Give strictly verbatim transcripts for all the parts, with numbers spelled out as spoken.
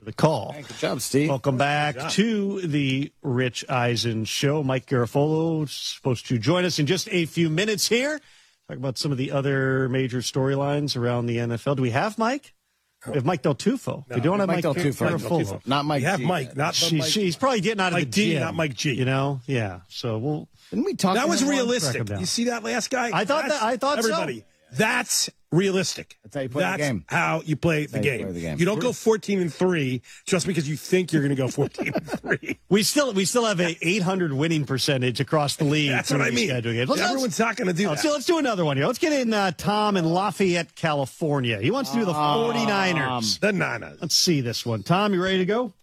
The call. Hey, good job, Steve. Welcome back to the Rich Eisen Show. Mike Garafolo is supposed to join us in just a few minutes here. Talk about some of the other major storylines around the N F L. Do we have Mike? We have Mike Del Tufo. No, we don't have Mike Mike, Del Tufo. Garafolo. Not Mike We have G. Mike, not the She, Mike. she's probably getting out of Mike the G, gym. not Mike G. You know? Yeah. So we'll. Didn't we talk That to was him once? realistic. Track him down. You see that last guy? I thought That's- that- I thought so. everybody. That's realistic. That's how you play the That's game. how you play the how you game. play the game. You don't go fourteen and three just because you think you're going to go fourteen and three. We still we still have a eight hundred winning percentage across the league. That's through what I these mean. schedule games. Let's- Everyone's not going to do Let's that. do, let's do another one here. Let's get in uh, Tom in Lafayette, California. He wants to do the forty-niners. The Nanas. Let's see this one. Tom, you ready to go?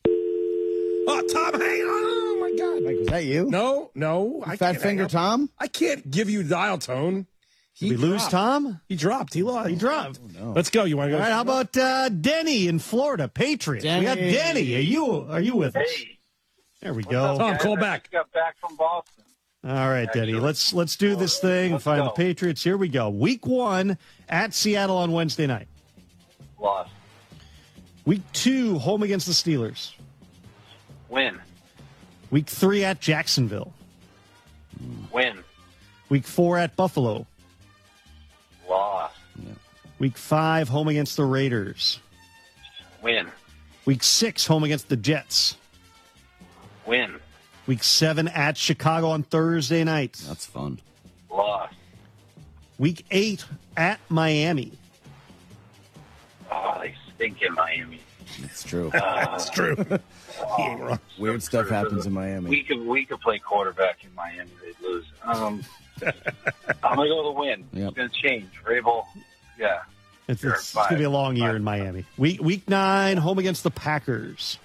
Oh, Tom, hang on. Oh, my God. Mike, was that you? No, no. I Fat can't Finger hang up. Tom? I can't give you dial tone. He we lose dropped. Tom? He dropped. He lost. He dropped. Let's go. You want to All go? right, how about uh, Denny in Florida, Patriots? We got Denny. Denny. Are you are you with us? Hey, There we what's go. up, Tom, guys? call I back. just got back from Boston. All right, Denny. Actually. Let's let's do this thing. Let's Find go. the Patriots. Here we go. Week one at Seattle on Wednesday night. Lost. Week two, home against the Steelers. Win. Week three at Jacksonville. Win. Week four at Buffalo. Lost. Week five, home against the Raiders. Win. Week six, home against the Jets. Win. Week seven at Chicago on Thursday night. That's fun. Lost. Week eight at Miami. Oh, they stink in Miami. It's true. That's true. He ain't wrong. Weird So stuff true. happens in Miami. We could we could play quarterback in Miami. They'd lose. Um, I'm gonna go with the win. Yep. It's gonna change. Vrabel. Yeah. It's, Sure, it's, it's five. going to be a long year Five. in Miami. Week week nine, home against the Packers.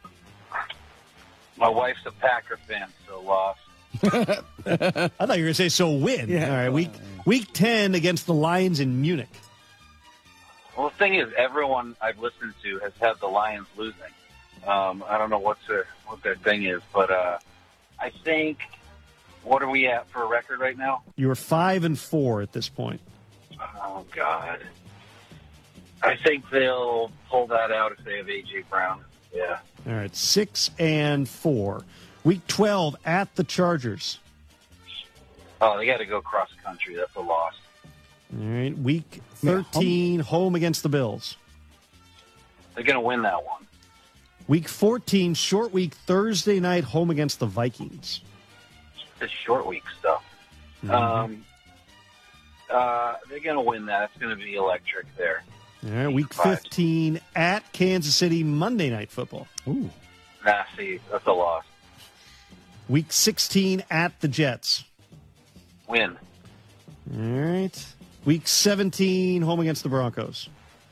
My wife's a Packer fan, so lost. I thought you were going to say so win. Yeah. All right, week week ten against the Lions in Munich. Well, the thing is, everyone I've listened to has had the Lions losing. Um, I don't know what's their what their thing is, but uh, I think. What are we at for a record right now? You were five and four at this point. Oh God, I think they'll pull that out if they have A J Brown. Yeah, All right, six and four. Week twelve at the Chargers. oh, they got to go cross country. That's a loss. All right, week thirteen, home against the Bills. They're going to win that one. Week fourteen, short week, Thursday night, home against the Vikings. This short week stuff. Um, uh, they're going to win that. It's going to be electric there. All right, week Five. fifteen at Kansas City, Monday Night Football. Ooh. Nah, see, that's a loss. Week sixteen at the Jets. Win. All right. Week seventeen, home against the Broncos.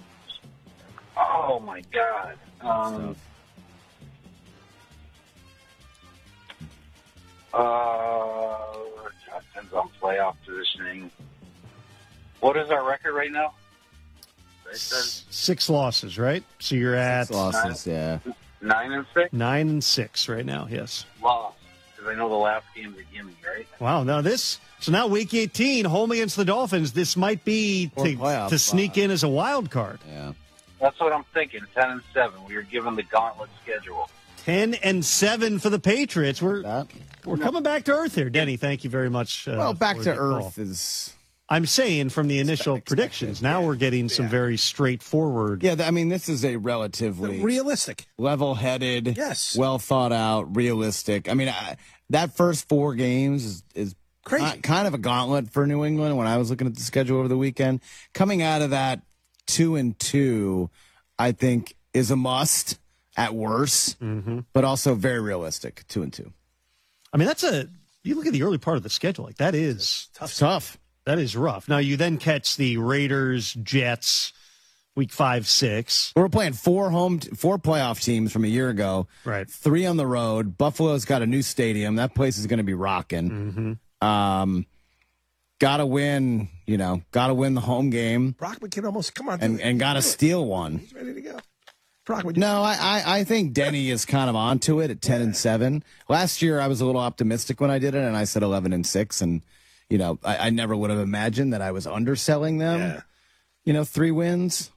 Oh my God. Um, uh, depends on playoff positioning. What is our record right now? They said S- Six losses, right? So you're at Six losses, yeah. nine and six. nine and six right now, yes. Lost because I know the last game's a gimme, right? Wow, now this, so now week eighteen, home against the Dolphins, this might be Or to, playoff to sneak spot. in as a wild card. Yeah. That's what I'm thinking. Ten and seven. We were given the gauntlet schedule. ten and seven for the Patriots. We're That. we're coming back to earth here. Denny, thank you very much. Uh, Well, back for to the call. earth is. I'm saying from the initial predictions, now we're getting some very straightforward. Yeah, th- I mean, this is a relatively Realistic. level-headed, Yes. well thought out, realistic. I mean, I, that first four games is, is Crazy. ki- kind of a gauntlet for New England. When I was looking at the schedule over the weekend, coming out of that two and two, I think is a must at worst, but also very realistic. Two and two, I mean, that's a, you look at the early part of the schedule, like that is tough. Tough. That is rough. Now you then catch the Raiders, Jets, week five, six. We're playing four home, four playoff teams from a year ago. Right. Three on the road. Buffalo's got a new stadium. That place is going to be rocking. Mm-hmm. Um, got to win. You know, got to win the home game, Brockman can almost come on. and and got to steal one. He's ready to go. Brockman. No, I, I I think Denny is kind of onto it at ten and seven. Last year I was a little optimistic when I did it, and I said eleven and six, and you know I, I never would have imagined that I was underselling them. Yeah. You know, three wins,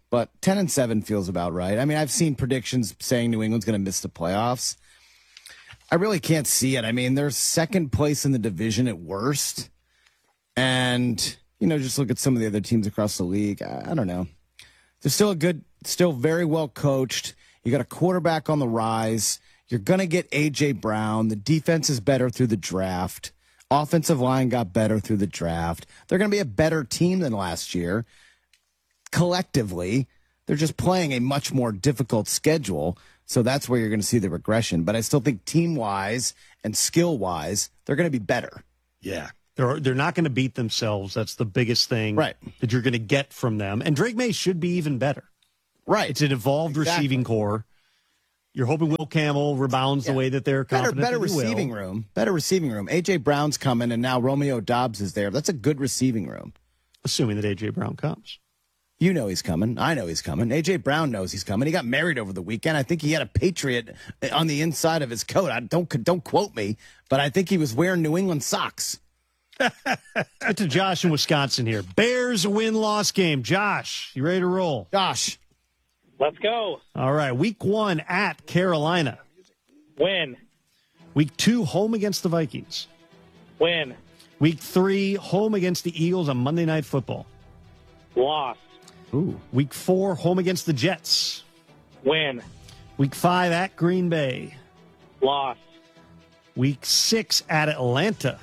but ten and seven feels about right. I mean, I've seen predictions saying New England's going to miss the playoffs. I really can't see it. I mean, they're second place in the division at worst. And, you know, just look at some of the other teams across the league. I, I don't know. They're still a good, still very well coached. You got a quarterback on the rise. You're going to get A J. Brown. The defense is better through the draft. Offensive line got better through the draft. They're going to be a better team than last year. Collectively, they're just playing a much more difficult schedule. So that's where you're going to see the regression. But I still think team-wise and skill-wise, they're going to be better. Yeah. They're, they're not going to beat themselves. That's the biggest thing right. that you're going to get from them. And Drake May should be even better. Right. It's an evolved exactly. receiving core. You're hoping Will Campbell rebounds yeah. the way that they're better, confident better that he receiving will. room. Better receiving room. A J. Brown's coming, and now Romeo Doubs is there. That's a good receiving room. Assuming that A J. Brown comes. You know he's coming. I know he's coming. A J. Brown knows he's coming. He got married over the weekend. I think he had a Patriot on the inside of his coat. I don't don't quote me, but I think he was wearing New England socks. Get to Josh in Wisconsin here. Bears win-loss game. Josh, you ready to roll? Josh. Let's go. All right. Week one at Carolina. Win. Week two, home against the Vikings. Win. Week three, home against the Eagles on Monday Night Football. Loss. Ooh. Week four, home against the Jets. Win. Week five at Green Bay. Loss. Week six at Atlanta.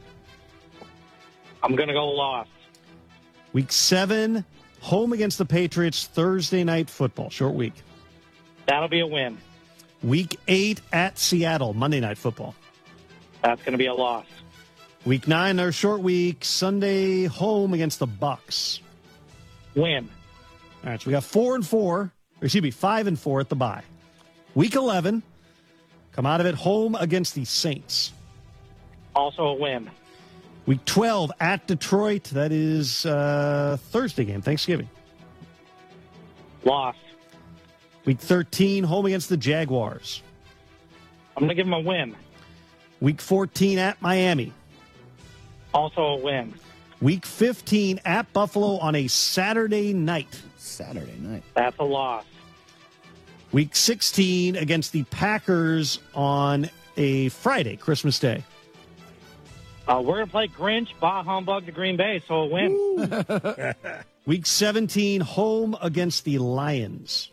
I'm going to go loss. Week seven, home against the Patriots, Thursday Night Football, short week. That'll be a win. Week eight at Seattle, Monday Night Football. That's going to be a loss. Week nine, our short week, Sunday, home against the Bucks. Win. All right, so we got four and four, or excuse me, five and four at the bye. Week eleven, come out of it home against the Saints. Also a win. Week twelve at Detroit. That is uh, Thursday game, Thanksgiving. Loss. Week thirteen, home against the Jaguars. I'm going to give them a win. Week fourteen at Miami. Also a win. Week fifteen at Buffalo on a Saturday night. Saturday night. That's a loss. Week sixteen against the Packers on a Friday, Christmas Day. Uh, we're going to play Grinch, bah humbug to Green Bay, so a win. Week seventeen, home against the Lions.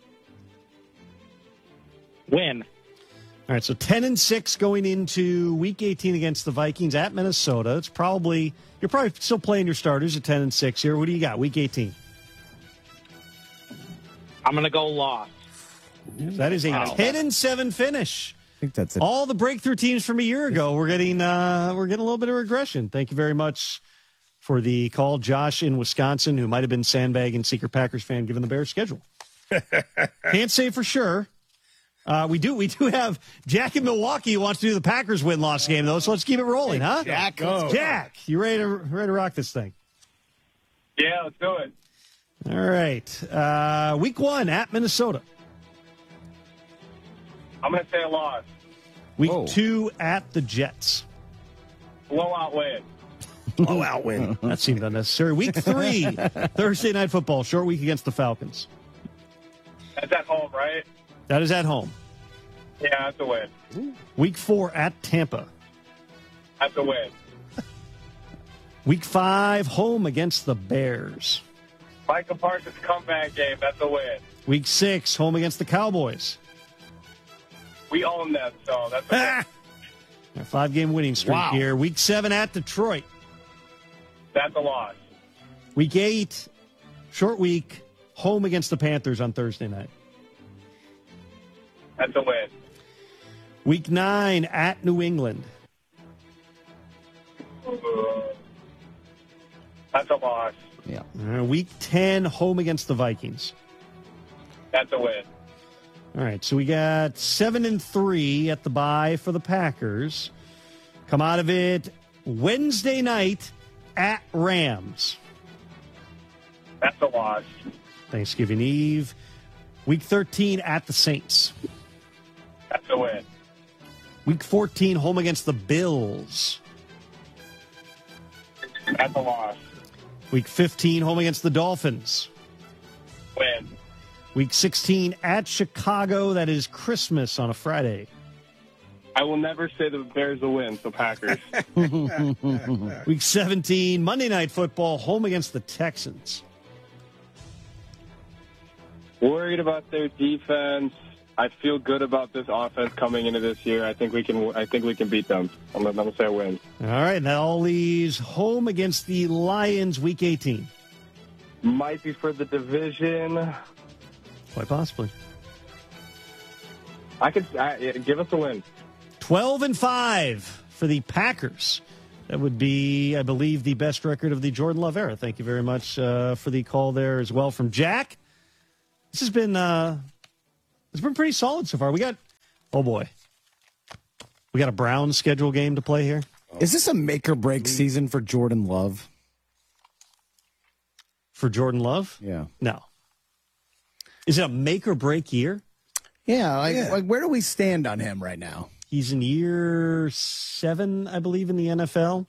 Win. All right, so ten and six going into Week eighteen against the Vikings at Minnesota. It's probably you're probably still playing your starters at ten and six here. What do you got? Week eighteen. I'm going to go loss. That is a Wow. ten and seven finish. I think that's it. All the breakthrough teams from a year ago. We're getting uh, we're getting a little bit of regression. Thank you very much for the call, Josh in Wisconsin, who might have been sandbagging Secret Packers fan given the Bears schedule. Can't say for sure. Uh, we do we do have Jack in Milwaukee who wants to do the Packers win-loss game, though, so let's keep it rolling, huh? Jack, go. Jack, you ready to ready to rock this thing? Yeah, let's do it. All right. Uh, week one at Minnesota. I'm going to say a loss. Week Whoa. two at the Jets. Blowout win. Blowout win. That seemed unnecessary. Week three, Thursday Night Football, short week against the Falcons. That's at home, right? That is at home. Yeah, that's a win. Week four at Tampa. That's a win. Week five, home against the Bears. Michael Parsons comeback game. That's a win. Week six, home against the Cowboys. We own them, so that's a win. A five-game winning streak Wow. here. Week seven at Detroit. That's a loss. Week eight, short week, home against the Panthers on Thursday night. That's a win. Week nine at New England. That's a loss. Yeah. Uh, week ten, home against the Vikings. That's a win. All right, so we got seven and three at the bye for the Packers. Come out of it Wednesday night at Rams. That's a loss. Thanksgiving Eve. Week thirteen at the Saints. That's a win. Week fourteen, home against the Bills. That's a loss. Week fifteen, home against the Dolphins. Win. Week sixteen at Chicago. That is Christmas on a Friday. I will never say the Bears will win, so Packers. Week seventeen, Monday Night Football, home against the Texans. Worried about their defense. I feel good about this offense coming into this year. I think we can. I think we can beat them. I'm going to say a win. All right, that all leaves home against the Lions, Week eighteen. Might be for the division. Quite possibly. I could I, yeah, give us a win. twelve and five for the Packers. That would be, I believe, the best record of the Jordan Love era. Thank you very much uh, for the call there as well from Jack. This has been uh, it's been pretty solid so far. We got, oh boy, we got a Browns schedule game to play here. Is this a make or break season for Jordan Love? For Jordan Love? Yeah. No. Is it a make or break year? Yeah, like, Yeah. like where do we stand on him right now? He's in year seven, I believe, in the N F L.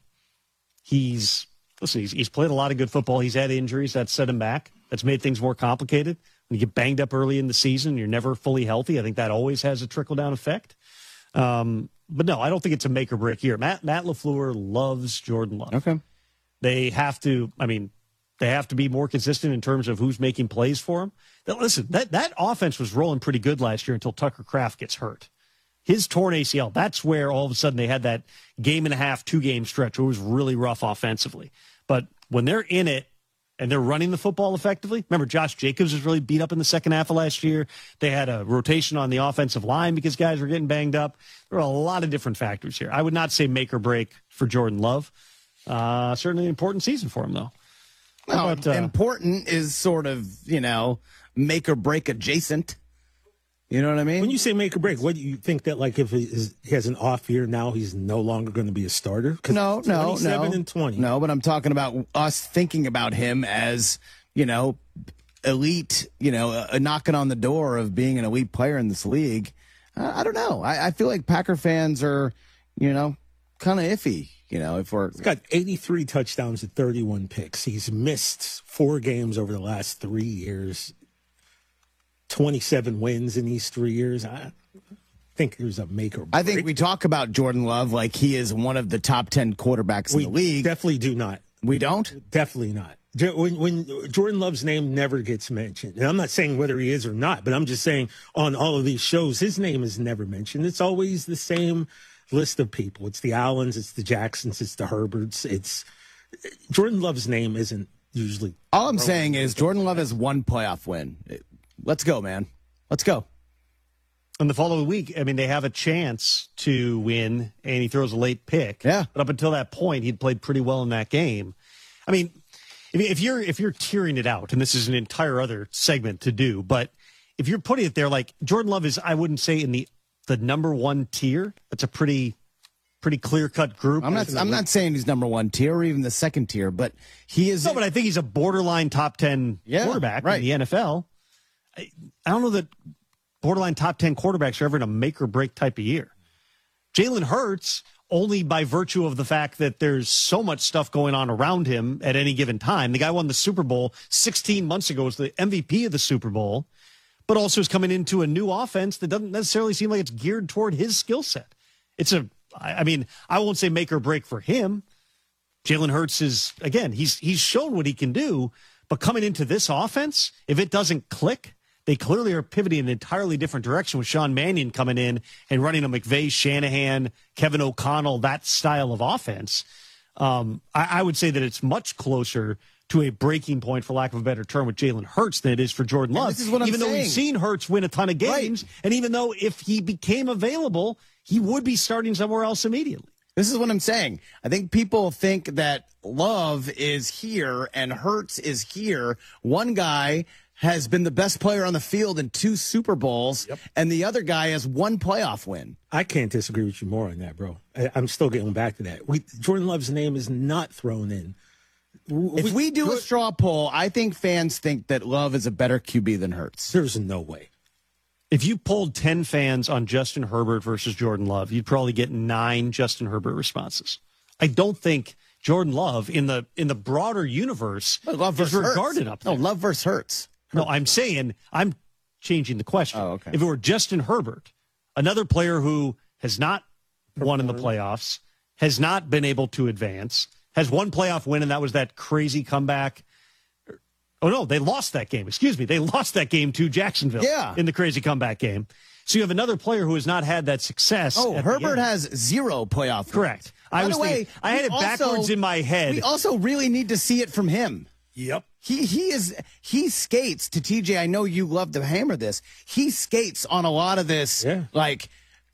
He's, listen, he's, he's played a lot of good football. He's had injuries that set him back. That's made things more complicated. When you get banged up early in the season, you're never fully healthy. I think that always has a trickle-down effect. Um, but no, I don't think it's a make or break year. Matt, Matt LaFleur loves Jordan Love. Okay. They have to, I mean, they have to be more consistent in terms of who's making plays for him. Now, listen, that, that offense was rolling pretty good last year until Tucker Kraft gets hurt. His torn A C L, that's where all of a sudden they had that game and a half, two-game stretch where it was really rough offensively. But when they're in it and they're running the football effectively, remember Josh Jacobs was really beat up in the second half of last year. They had a rotation on the offensive line because guys were getting banged up. There are a lot of different factors here. I would not say make or break for Jordan Love. Uh, certainly an important season for him, though. No, about, uh, important is sort of, you know, make or break adjacent. You know what I mean? When you say make or break, what do you think that, like, if he, is, he has an off year now, he's no longer going to be a starter? 'Cause No, no, twenty-seven no. and twenty. No, but I'm talking about us thinking about him as, you know, elite, you know, uh, knocking on the door of being an elite player in this league. Uh, I don't know. I, I feel like Packer fans are, you know, kind of iffy. You know, if we're He's got eighty-three touchdowns and thirty-one picks. He's missed four games over the last three years. twenty-seven wins in these three years. I think there's a make or break. I think we talk about Jordan Love like he is one of the top ten quarterbacks we in the league. definitely do not. we don't? Definitely not. Jo- When, when Jordan Love's name never gets mentioned, and I'm not saying whether he is or not, but I'm just saying on all of these shows, his name is never mentioned. It's always the same list of people. It's the Allens, it's the Jacksons, it's the Herberts. It's Jordan Love's name isn't usually. All I'm saying is Jordan Love has one playoff win. Let's go, man. Let's go. And the following week, I mean, they have a chance to win, and he throws a late pick. Yeah. But up until that point, he'd played pretty well in that game. I mean, if if you're if you're tearing it out, and this is an entire other segment to do, but if you're putting it there, like Jordan Love is, I wouldn't say in the the number one tier. That's a pretty pretty clear cut group. I'm not. I'm not saying he's number one tier or even the second tier, but he is. No, but I think he's a borderline top ten Yeah, quarterback right. in the N F L. I, I don't know that borderline top ten quarterbacks are ever in a make or break type of year. Jalen Hurts, only by virtue of the fact that there's so much stuff going on around him at any given time. The guy won the Super Bowl sixteen months ago, was the M V P of the Super Bowl, but also is coming into a new offense that doesn't necessarily seem like it's geared toward his skill set. It's a, I mean, I won't say make or break for him. Jalen Hurts is, again, he's he's shown what he can do, but coming into this offense, if it doesn't click, they clearly are pivoting in an entirely different direction with Sean Mannion coming in and running a McVay, Shanahan, Kevin O'Connell, that style of offense. Um, I, I would say that it's much closer to a breaking point, for lack of a better term, with Jalen Hurts than it is for Jordan Love. this is what I'm even though saying. we've seen Hurts win a ton of games, and even though if he became available, he would be starting somewhere else immediately. This is what I'm saying. I think people think that Love is here and Hurts is here. One guy has been the best player on the field in two Super Bowls, Yep. and the other guy has one playoff win. I can't disagree with you more on that, bro. I, I'm still getting back to that. We, Jordan Love's name is not thrown in. If we do a straw poll, I think fans think that Love is a better Q B than Hurts. There's no way. If you polled ten fans on Justin Herbert versus Jordan Love, you'd probably get nine Justin Herbert responses. I don't think Jordan Love in the in the broader universe But Love is versus regarded Hurts. up there. No, Love versus Hurts. No, I'm saying I'm changing the question. Oh, okay. If it were Justin Herbert, another player who has not won in the playoffs, has not been able to advance, has one playoff win, and that was that crazy comeback. Oh, no, they lost that game. Excuse me. They lost that game to Jacksonville Yeah. in the crazy comeback game. So you have another player who has not had that success. Oh, at the Herbert end. has zero playoff wins. Correct. I By was the way, thinking, I had we it also- backwards in my head. We also really need to see it from him. Yep. He he is he skates to T J. I know you love to hammer this. He skates on a lot of this, Yeah. like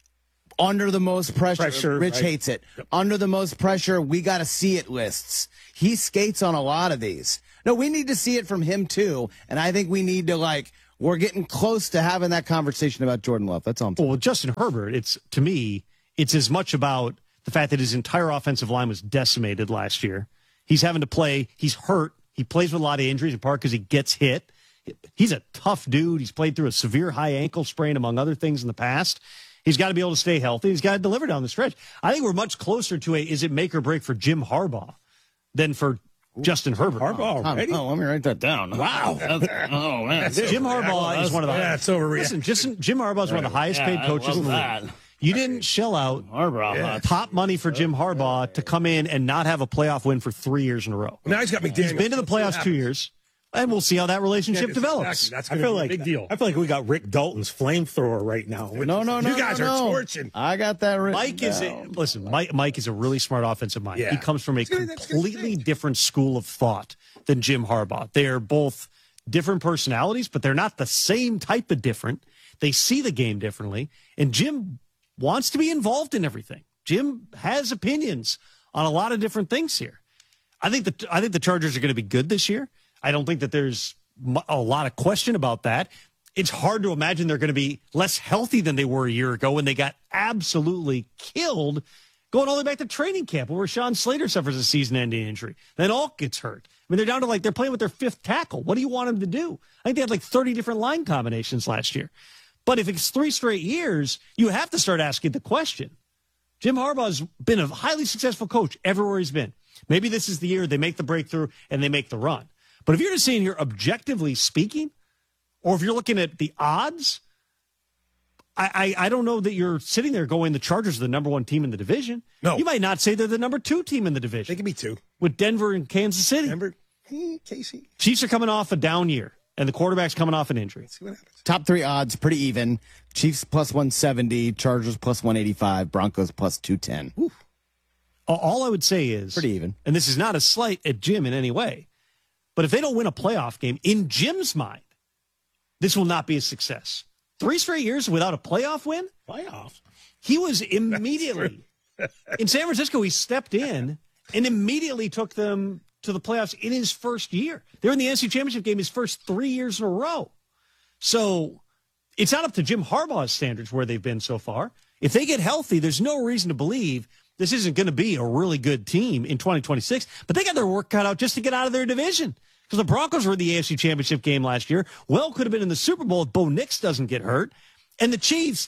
under the most pressure. Pressure, Rich right. hates it. Under the most pressure, we got to see it lists. He skates on a lot of these. No, we need to see it from him too. And I think we need to like we're getting close to having that conversation about Jordan Love. That's all I'm saying. Well, with Justin Herbert, it's to me, it's as much about the fact that his entire offensive line was decimated last year. He's having to play. He's hurt. He plays with a lot of injuries, in part because he gets hit. He's a tough dude. He's played through a severe high ankle sprain, among other things, in the past. He's got to be able to stay healthy. He's got to deliver down the stretch. I think we're much closer to a is it make or break for Jim Harbaugh than for Justin Herbert. Harbaugh already? Oh, let me write that down. Wow. Oh man, Jim Harbaugh is one of the Yeah, it's overreaction. Listen, just, Jim Harbaugh is one of the highest paid Yeah, I coaches in the love league. that. You didn't shell out Harbaugh. top money for Jim Harbaugh to come in and not have a playoff win for three years in a row. Now he's got McDaniel. He's been to the playoffs two years, and we'll see how that relationship Yeah, develops. exactly. That's I gonna feel be a like big deal. I feel like we got Rick Dalton's flamethrower right now. No, no, no. You guys no, are no. torching. I got that written Mike is a, down. listen. Mike, Mike is a really smart offensive mind. Yeah. He comes from a That's good, that's good completely stuff. different school of thought than Jim Harbaugh. They are both different personalities, but they're not the same type of different. They see the game differently, and Jim wants to be involved in everything. Jim has opinions on a lot of different things here. I think the I think the Chargers are going to be good this year. I don't think that there's mu- a lot of question about that. It's hard to imagine they're going to be less healthy than they were a year ago when they got absolutely killed going all the way back to training camp where Sean Slater suffers a season-ending injury. Then Alt gets hurt. I mean, they're down to like they're playing with their fifth tackle. What do you want them to do? I think they had like thirty different line combinations last year. But if it's three straight years, you have to start asking the question. Jim Harbaugh's been a highly successful coach everywhere he's been. Maybe this is the year they make the breakthrough and they make the run. But if you're just sitting here objectively speaking, or if you're looking at the odds, I, I, I don't know that you're sitting there going the Chargers are the number one team in the division. No. You might not say they're the number two team in the division. They can be two. With Denver and Kansas City. Remember, hey, Casey. Chiefs are coming off a down year, and the quarterback's coming off an injury. See what happens. Top three odds, pretty even. Chiefs plus one seventy, Chargers plus one eighty-five, Broncos plus two ten. All- All I would say is Pretty even. and this is not a slight at Jim in any way, but if they don't win a playoff game, in Jim's mind, this will not be a success. Three straight years without a playoff win? Playoffs. He was immediately in San Francisco. He stepped in and immediately took them to the playoffs in his first year. They're in the N F C Championship game his first three years in a row. So it's not up to Jim Harbaugh's standards where they've been so far. If they get healthy, there's no reason to believe this isn't going to be a really good team in twenty twenty-six. But they got their work cut out just to get out of their division. Because the Broncos were in the A F C Championship game last year. Well, could have been in the Super Bowl if Bo Nix doesn't get hurt. And the Chiefs,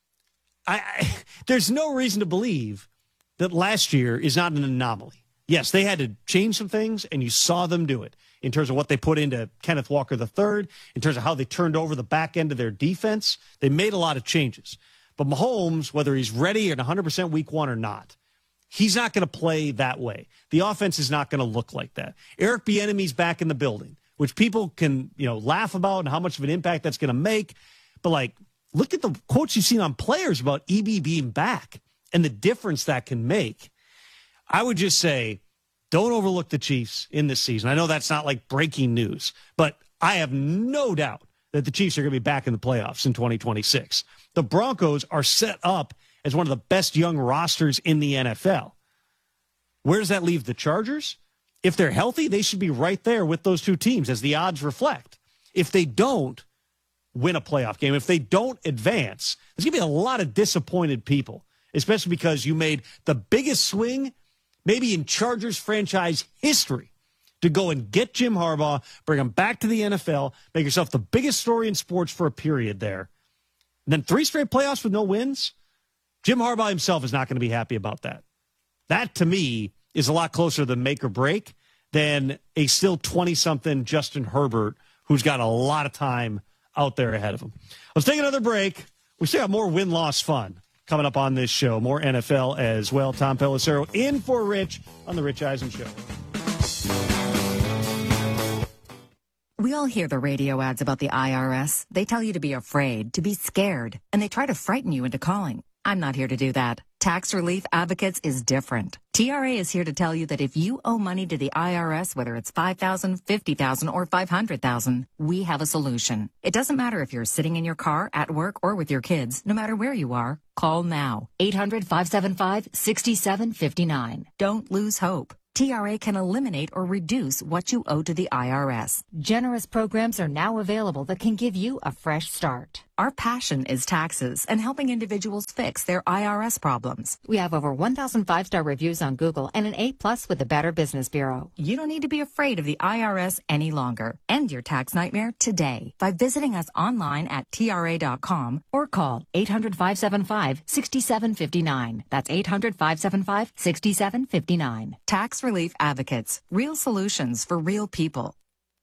I, I there's no reason to believe that last year is not an anomaly. Yes, they had to change some things, and you saw them do it in terms of what they put into Kenneth Walker the third, in terms of how they turned over the back end of their defense. They made a lot of changes. But Mahomes, whether he's ready at one hundred percent week one or not, he's not going to play that way. The offense is not going to look like that. Eric Bieniemy's back in the building, which people can, you know, laugh about and how much of an impact that's going to make. But, like, look at the quotes you've seen on players about E B being back and the difference that can make. I would just say, don't overlook the Chiefs in this season. I know that's not like breaking news, but I have no doubt that the Chiefs are going to be back in the playoffs in twenty twenty-six. The Broncos are set up as one of the best young rosters in the N F L. Where does that leave the Chargers? If they're healthy, they should be right there with those two teams, as the odds reflect. If they don't win a playoff game, if they don't advance, there's going to be a lot of disappointed people, especially because you made the biggest swing maybe in Chargers franchise history to go and get Jim Harbaugh, bring him back to the N F L, make yourself the biggest story in sports for a period there. And then three straight playoffs with no wins. Jim Harbaugh himself is not going to be happy about that. That, to me, is a lot closer to make or break than a still twenty-something Justin Herbert who's got a lot of time out there ahead of him. Let's take another break. We still got more win-loss fun coming up on this show. More N F L as well. Tom Pelissero in for Rich on the Rich Eisen Show. We all hear the radio ads about the I R S. They tell you to be afraid, to be scared, and they try to frighten you into calling. I'm not here to do that. Tax Relief Advocates is different. T R A is here to tell you that if you owe money to the I R S, whether it's five thousand dollars, fifty thousand dollars, or five hundred thousand dollars, we have a solution. It doesn't matter if you're sitting in your car, at work, or with your kids. No matter where you are, call now. eight hundred, five seven five, six seven five nine. Don't lose hope. T R A can eliminate or reduce what you owe to the I R S. Generous programs are now available that can give you a fresh start. Our passion is taxes and helping individuals fix their I R S problems. We have over one thousand five-star reviews on Google and an A plus with the Better Business Bureau. You don't need to be afraid of the I R S any longer. End your tax nightmare today by visiting us online at T R A dot com or call eight hundred, five seven five, six seven five nine. That's eight hundred, five seven five, six seven five nine. Tax Relief Advocates. Real solutions for real people.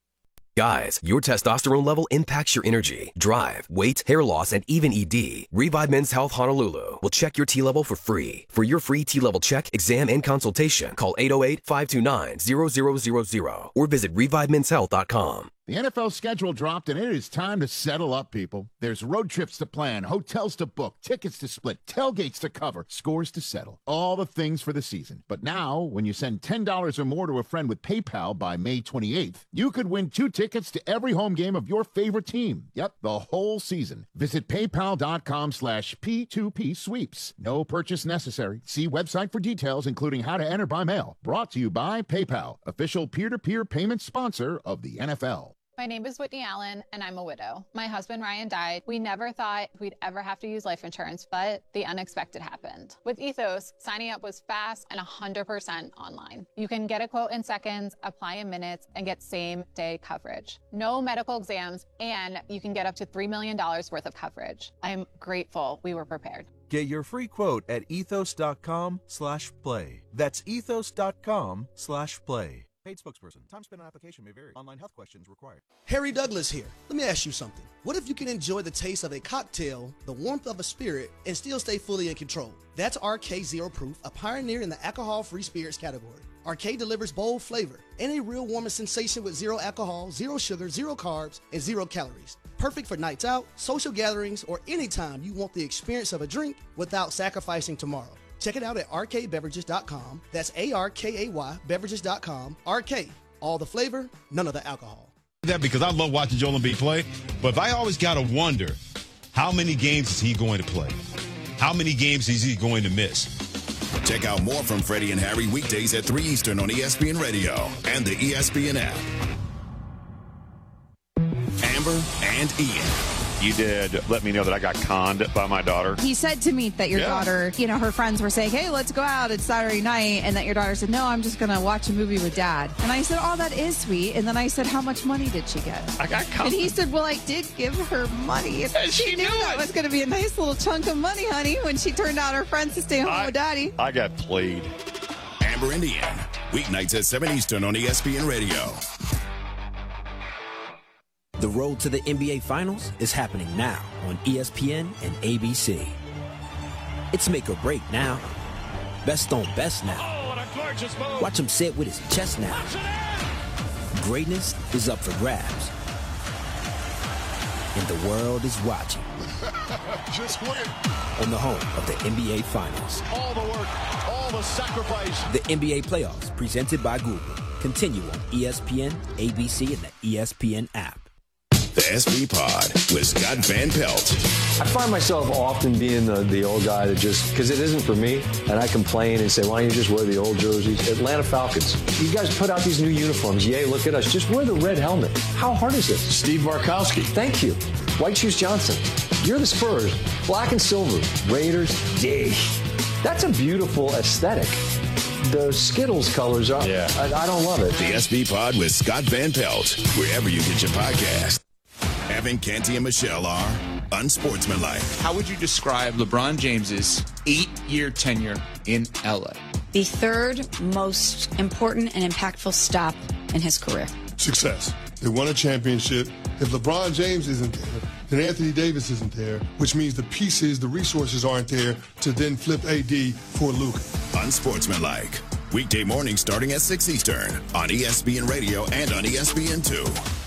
Guys, your testosterone level impacts your energy, drive, weight, hair loss, and even E D. Revive Men's Health Honolulu will check your T level for free. For your free T level check, exam, and consultation, call eight oh eight, five two nine, zero zero zero zero or visit revive mens health dot com. The N F L schedule dropped, and it is time to settle up, people. There's road trips to plan, hotels to book, tickets to split, tailgates to cover, scores to settle. All the things for the season. But now, when you send ten dollars or more to a friend with PayPal by May twenty-eighth, you could win two tickets to every home game of your favorite team. Yep, the whole season. Visit paypal.com slash P2P sweeps. No purchase necessary. See website for details, including how to enter by mail. Brought to you by PayPal, official peer-to-peer payment sponsor of the N F L. My name is Whitney Allen, and I'm a widow. My husband, Ryan, died. We never thought we'd ever have to use life insurance, but the unexpected happened. With Ethos, signing up was fast and one hundred percent online. You can get a quote in seconds, apply in minutes, and get same-day coverage. No medical exams, and you can get up to three million dollars worth of coverage. I'm grateful we were prepared. Get your free quote at ethos.com slash play. That's ethos.com slash play. Paid spokesperson. Time spent on application may vary. Online health questions required. Harry Douglas here. Let me ask you something. What if you can enjoy the taste of a cocktail, the warmth of a spirit, and still stay fully in control? That's R K Zero Proof, a pioneer in the alcohol-free spirits category. R K delivers bold flavor and a real warming sensation with zero alcohol, zero sugar, zero carbs, and zero calories. Perfect for nights out, social gatherings, or anytime you want the experience of a drink without sacrificing tomorrow. Check it out at R K beverages dot com. That's A R K A Y beverages dot com. R K, all the flavor, none of the alcohol. That because I love watching Joel Embiid play, but if I always got to wonder, how many games is he going to play? How many games is he going to miss? Check out more from Freddie and Harry weekdays at three Eastern on E S P N Radio and the E S P N app. Amber and Ian. You did let me know that I got conned by my daughter. He said to me that your yeah. daughter, you know, her friends were saying, hey, let's go out. It's Saturday night. And that your daughter said, no, I'm just going to watch a movie with Dad. And I said, oh, that is sweet. And then I said, how much money did she get? I got conned. And he said, well, I did give her money. And and she, she knew, knew that it. was going to be a nice little chunk of money, honey, when she turned out her friends to stay home I, with Daddy. I got played. Amber and Ian. Weeknights at seven Eastern on E S P N Radio. The road to the N B A Finals is happening now on E S P N and A B C. It's make or break now. Best on best now. Oh, what a gorgeous move. Watch him sit with his chest now. Greatness is up for grabs. And the world is watching. Just win. On the home of the N B A Finals. All the work, all the sacrifice. The N B A Playoffs, presented by Google. Continue on E S P N, A B C, and the E S P N app. The S B Pod with Scott Van Pelt. I find myself often being the, the old guy that just, because it isn't for me, and I complain and say, why don't you just wear the old jerseys? Atlanta Falcons, you guys put out these new uniforms. Yay, look at us. Just wear the red helmet. How hard is it? Steve Barkowski. Thank you. White Shoes Johnson. You're the Spurs. Black and silver. Raiders. Dig. That's a beautiful aesthetic. The Skittles colors are, yeah. I, I don't love it. The S B Pod with Scott Van Pelt, wherever you get your podcast. Evan, Canty, and Michelle are unsportsmanlike. How would you describe LeBron James's eight-year tenure in L A? The third most important and impactful stop in his career. Success. They won a championship. If LeBron James isn't there, then Anthony Davis isn't there, which means the pieces, the resources aren't there to then flip A D for Luka. Unsportsmanlike. Weekday morning starting at six Eastern on E S P N Radio and on E S N two.